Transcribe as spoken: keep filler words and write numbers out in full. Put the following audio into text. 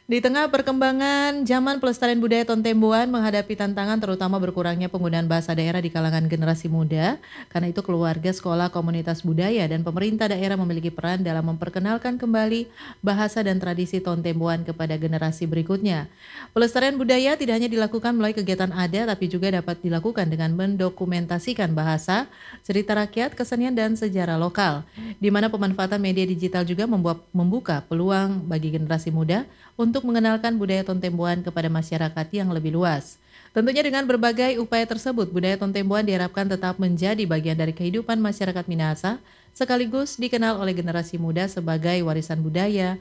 Di tengah perkembangan zaman pelestarian budaya Tontemboan menghadapi tantangan terutama berkurangnya penggunaan bahasa daerah di kalangan generasi muda, karena itu keluarga, sekolah, komunitas budaya, dan pemerintah daerah memiliki peran dalam memperkenalkan kembali bahasa dan tradisi Tontemboan kepada generasi berikutnya. Pelestarian budaya tidak hanya dilakukan melalui kegiatan adat, tapi juga dapat dilakukan dengan mendokumentasikan bahasa, cerita rakyat, kesenian, dan sejarah lokal, di mana pemanfaatan media digital juga membuat, membuka peluang bagi generasi muda untuk mengenalkan budaya Tontemboan kepada masyarakat yang lebih luas. Tentunya dengan berbagai upaya tersebut, budaya Tontemboan diharapkan tetap menjadi bagian dari kehidupan masyarakat Minahasa, sekaligus dikenal oleh generasi muda sebagai warisan budaya